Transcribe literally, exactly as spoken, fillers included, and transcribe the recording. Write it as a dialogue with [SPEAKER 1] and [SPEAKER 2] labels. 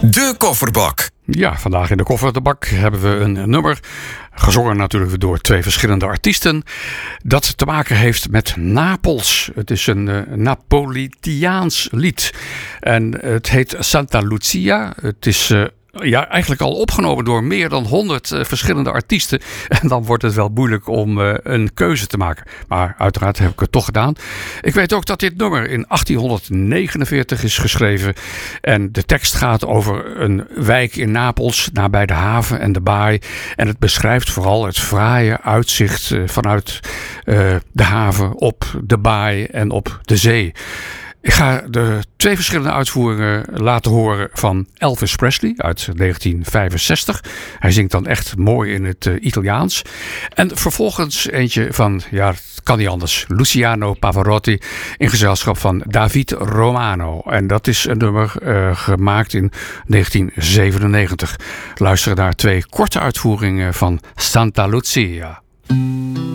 [SPEAKER 1] De Kofferbak.
[SPEAKER 2] Ja, vandaag in de Kofferbak hebben we een nummer, gezongen natuurlijk door twee verschillende artiesten, dat te maken heeft met Napels. Het is een uh, Napolitaans lied en het heet Santa Lucia. Het is uh, ja, eigenlijk al opgenomen door meer dan honderd uh, verschillende artiesten. En dan wordt het wel moeilijk om uh, een keuze te maken. Maar uiteraard heb ik het toch gedaan. Ik weet ook dat dit nummer in achttienhonderdnegenenveertig is geschreven. En de tekst gaat over een wijk in Napels, nabij de haven en de baai. En het beschrijft vooral het fraaie uitzicht uh, vanuit uh, de haven op de baai en op de zee. Ik ga de twee verschillende uitvoeringen laten horen van Elvis Presley uit negentien vijfenzestig. Hij zingt dan echt mooi in het uh, Italiaans. En vervolgens eentje van, ja, het kan niet anders, Luciano Pavarotti in gezelschap van David Romano. En dat is een nummer uh, gemaakt in negentien zevenennegentig. Luister naar twee korte uitvoeringen van Santa Lucia.